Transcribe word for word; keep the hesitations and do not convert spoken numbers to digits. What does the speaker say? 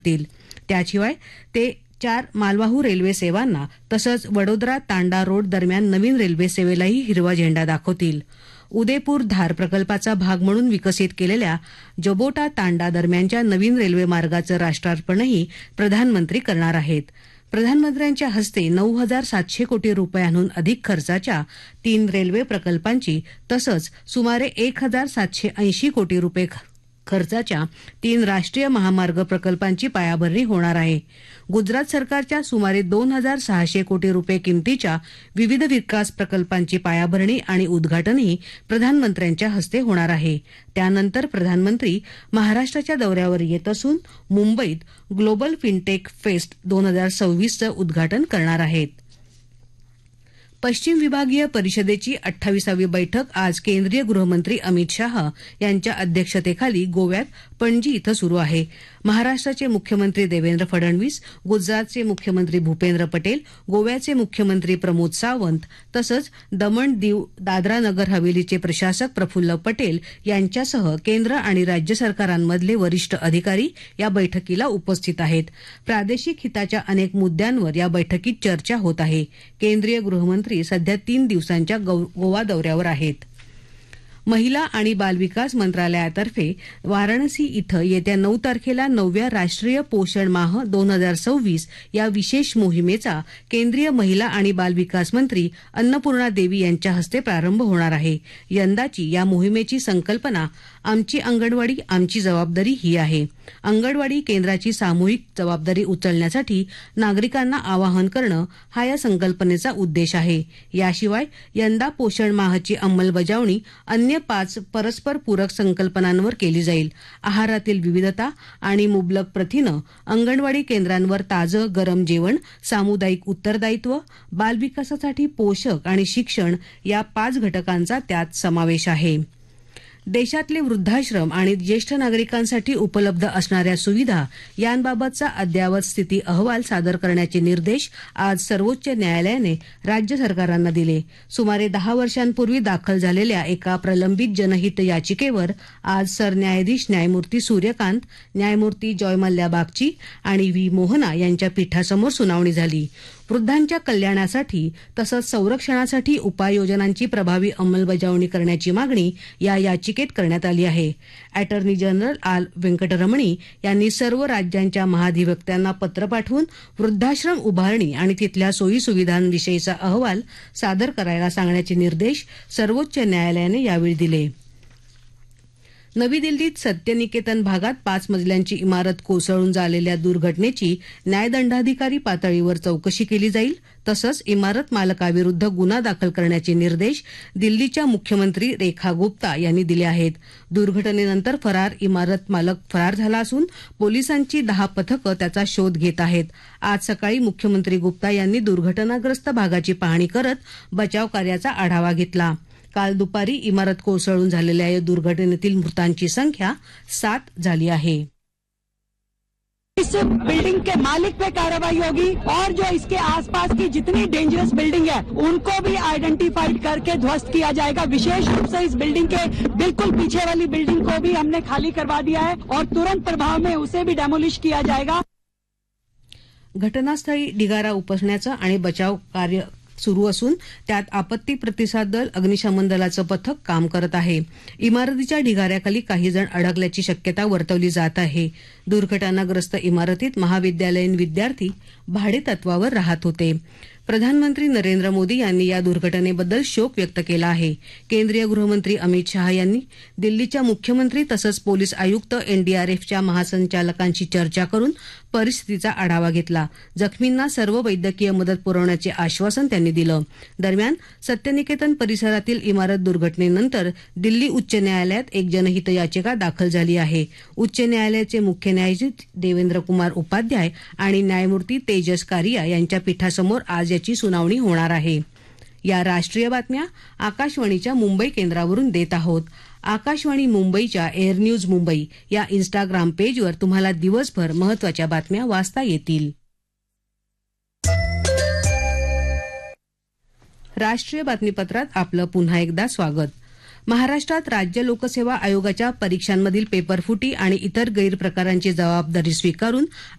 तील त्याशिवाय ते चार मालवाहू रेल्वे सेवांना तसंच वडोदरा तांडा रोड दरम्यान नवीन रेल्वे सेवेलाही हिरवा झेंडा दाखवतील. उदयपूर धार प्रकल्पाचा भाग म्हणून विकसित केलेल्या जबोटा तांडा दरम्यानच्या नवीन रेल्वे मार्गाचं राष्ट्रार्पणही प्रधानमंत्री करणार आहेत. प्रधानमंत्र्यांच्या हस्ते नऊ हजार सातशे कोटी रुपयांहून अधिक खर्चाच्या तीन रेल्वे प्रकल्पांची तसंच सुमारे एक हजार सातशे ऐंशी कोटी रुपये खर्चाच्या तीन राष्ट्रीय महामार्ग प्रकल्पांची पायाभरणी होणार आहे. गुजरात सरकारच्या सुमारे दोन हजार सहाशे कोटी रुपये किमतीच्या विविध विकास प्रकल्पांची पायाभरणी आणि उद्घाटनही प्रधानमंत्र्यांच्या हस्ते होणार आहे. त्यानंतर प्रधानमंत्री महाराष्ट्राच्या दौऱ्यावर येत असून मुंबईत ग्लोबल फिनटेक फेस्ट दोन हजार सव्वीसचं उद्घाटन करणार आहेत. पश्चिम विभागीय परिषदेची अठ्ठावीसावी बैठक आज केंद्रीय गृहमंत्री अमित शाह यांच्या अध्यक्षतेखाली गोव्यात पणजी इथं सुरू आहे. महाराष्ट्राचे मुख्यमंत्री देवेंद्र फडणवीस, गुजरातचे मुख्यमंत्री भूपेंद्र पटेल, गोव्याचे मुख्यमंत्री प्रमोद सावंत तसंच दमण दीव दादरा नगर हवेलीचे प्रशासक प्रफुल्ल पटेल यांच्यासह केंद्र आणि राज्य सरकारांमधले वरिष्ठ अधिकारी या बैठकीला उपस्थित आहेत. प्रादेशिक हिताच्या अनेक मुद्द्यांवर या बैठकीत चर्चा होत आहे. केंद्रीय गृहमंत्री सध्या तीन दिवसांच्या गोवा दौऱ्यावर आहेत. महिला आणि बालविकास मंत्रालयातर्फे वाराणसी इथं येत्या नऊ तारखेला नवव्या राष्ट्रीय पोषण माह दोन हजार सव्वीस या विशेष मोहिमेचा केंद्रीय महिला आणि बालविकास मंत्री अन्नपूर्णा देवी यांच्या हस्ते प्रारंभ होणार आहे. यंदाची या मोहिमेची संकल्पना आमची अंगणवाडी आमची जबाबदारी ही आहे. अंगणवाडी केंद्राची सामूहिक जबाबदारी उचलण्यासाठी नागरिकांना आवाहन करणं हा या संकल्पनेचा उद्देश आहे. याशिवाय यंदा पोषण माहची अंमलबजावणी अन्य पाच परस्पर पूरक संकल्पनांवर केली जाईल. आहारातील विविधता आणि मुबलक प्रथिनं, अंगणवाडी केंद्रांवर ताजं गरम जेवण, सामुदायिक उत्तरदायित्व, बालविकासासाठी पोषक आणि शिक्षण या पाच घटकांचा त्यात समावेश आहे. देशातले वृद्धाश्रम आणि ज्येष्ठ नागरिकांसाठी उपलब्ध असणाऱ्या सुविधा यांबाबतचा अद्ययावत स्थिती अहवाल सादर करण्याचे निर्देश आज सर्वोच्च न्यायालयाने राज्य सरकारांना दिले. सुमारे दहा वर्षांपूर्वी दाखल झालेल्या एका प्रलंबित जनहित याचिकेवर आज सरन्यायाधीश न्यायमूर्ती सूर्यकांत, न्यायमूर्ती जॉयमल्ल्या बागची आणि व्ही मोहना यांच्या पीठासमोर सुनावणी झाली. वृद्धांच्या कल्याणासाठी तसंच संरक्षणासाठी उपाययोजनांची प्रभावी अंमलबजावणी करण्याची मागणी या याचिकेत करण्यात आली आहे. अॅटर्नी जनरल आर व्यंकटरमणी यांनी सर्व राज्यांच्या महाधिवक्त्यांना पत्र पाठवून वृद्धाश्रम उभारणी आणि तिथल्या सोयीसुविधांविषयीचा अहवाल सादर करायला सांगण्याचे निर्देश सर्वोच्च न्यायालयाने यावेळी दिले. नवी दिल्लीत सत्यनिकेतन भागात पाच मजल्यांची इमारत कोसळून झालेल्या दुर्घटनेची न्यायदंडाधिकारी पातळीवर चौकशी केली जाईल. तसंच इमारत मालकाविरुद्ध गुन्हा दाखल करण्याचे निर्देश दिल्लीच्या मुख्यमंत्री रेखा गुप्ता यांनी दिले आहेत. दुर्घटनेनंतर फरार इमारत मालक फरार झाला असून पोलिसांची दहा पथकं त्याचा शोध घेत आहेत. आज सकाळी मुख्यमंत्री गुप्ता यांनी दुर्घटनाग्रस्त भागाची पाहणी करत बचाव कार्याचा आढावा घेतला. काल दुपारी इमारत कोसळून झालेल्या या दुर्घटनेतील मृतांची संख्या सात झाली आहे. इस बिल्डिंग के मालिक पे कार्रवाई होगी और जो इसके आसपास की जितनी डेंजरस बिल्डिंग है उनको भी आइडेंटिफाइड करके ध्वस्त किया जाएगा. विशेष रूप से इस बिल्डिंग के बिल्कुल पीछे वाली बिल्डिंग को भी हमने खाली करवा दिया है और तुरंत प्रभाव में उसे भी डेमोलिश किया जाएगा. घटनास्थळी ढिगारा उपसण्याचं आणि बचाव कार्य सुरू असून त्यात आपत्ती प्रतिसाद दल, अग्निशमन दलाचं पथक काम करत आहे. इमारतीच्या ढिगाऱ्याखाली काही जण अडकल्याची शक्यता वर्तवली जात आहे. दुर्घटनाग्रस्त इमारतीत महाविद्यालयीन विद्यार्थी भाडेतत्वावर राहत होते. प्रधानमंत्री नरेंद्र मोदी यांनी या दुर्घटनेबद्दल शोक व्यक्त केला आहे. केंद्रीय गृहमंत्री अमित शाह यांनी दिल्लीच्या मुख्यमंत्री तसंच पोलीस आयुक्त, एनडीआरएफच्या महासंचालकांशी चर्चा करून परिस्थितीचा आढावा घेतला. जखमींना सर्व वैद्यकीय मदत पुरवण्याचे आश्वासन त्यांनी दिलं. दरम्यान सत्यनिकेतन परिसरातील इमारत दुर्घटनेनंतर दिल्ली उच्च न्यायालयात एक जनहित याचिका दाखल झाली आहे. उच्च न्यायालयाचे मुख्य न्यायाधीश देवेंद्र कुमार उपाध्याय आणि न्यायमूर्ती तेजस कारिया यांच्या पीठासमोर आज याची सुनावणी होणार आहे. या राष्ट्रीय बातम्या आकाशवाणीच्या मुंबई केंद्रावरून देत आहोत. आकाशवाणी मुंबईच्या एअर न्यूज मुंबई या इन्स्टाग्राम पेजवर तुम्हाला दिवसभर महत्त्वाच्या बातम्या वाचता येतील. राष्ट्रीय बातमीपत्रात आपलं पुन्हा एकदा स्वागत. महाराष्ट्रात राज्य लोकसेवा आयोगाच्या परीक्षांमधील पेपरफुटी आणि इतर गैरप्रकारांची जबाबदारी स्वीकारून